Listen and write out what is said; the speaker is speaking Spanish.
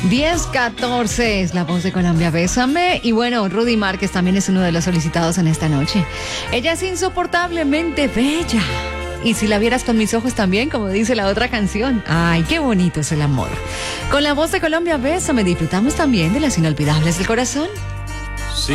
10:14 es La Voz de Colombia, Bésame. Y bueno, Rudy Márquez también es uno de los solicitados en esta noche. Ella es insoportablemente bella. Y si la vieras con mis ojos también, como dice la otra canción. Ay, qué bonito es el amor. Con La Voz de Colombia, Bésame, disfrutamos también de las inolvidables del corazón.